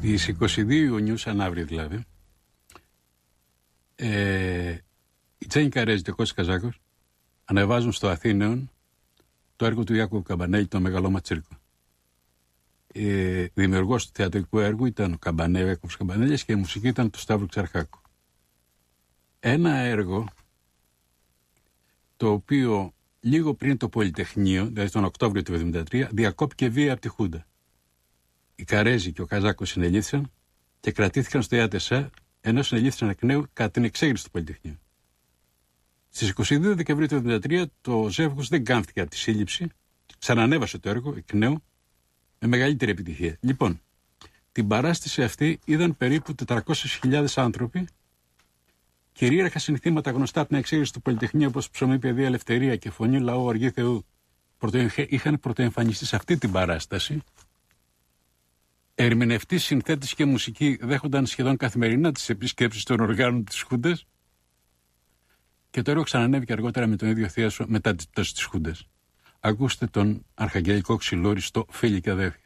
Τις 22 Ιουνίου, σαν αύριο δηλαδή, η Τζέννη Καρέζη και ο Κώστας Καζάκος ανεβάζουν στο Αθήνεον το έργο του Ιάκωβου Καμπανέλη, το Μεγαλώμα Τσίρκο. Δημιουργός του θεατρικού έργου ήταν ο Ιάκωβος Καμπανέλης και η μουσική ήταν του Σταύρου Ξαρχάκου. Ένα έργο το οποίο λίγο πριν το Πολυτεχνείο, δηλαδή τον Οκτώβριο του 1973, διακόπηκε βία από τη Χούντα. Οι Καρέζοι και ο Καζάκος συνελήφθησαν και κρατήθηκαν στο ΙΑΤΕΣΑ, ενώ συνελήφθησαν εκ νέου κατά την εξέγερση του Πολυτεχνείου. Στις 22 Δεκεμβρίου του 1973 το ζεύγος δεν κάμφθηκε από τη σύλληψη, ξανανέβασε το έργο εκ νέου με μεγαλύτερη επιτυχία. Λοιπόν, την παράσταση αυτή είδαν περίπου 400.000 άνθρωποι, κυρίαρχα συνθήματα γνωστά από την εξέγερση του Πολυτεχνείου, όπως Ψωμί, Παιδεία, Ελευθερία και Φωνή Λαού, Οργή Θεού, είχαν πρωτοεμφανιστεί σε αυτή την παράσταση. Ερμηνευτές, συνθέτες και μουσικοί δέχονταν σχεδόν καθημερινά τις επισκέψεις των οργάνων της Χούντας και το έργο ξανανέβηκε αργότερα με τον ίδιο θίασο μετά την πτώση της Χούντας. Ακούστε τον αρχαγγελικό Ξυλώρη στο Φίλοι και Αδέρφια.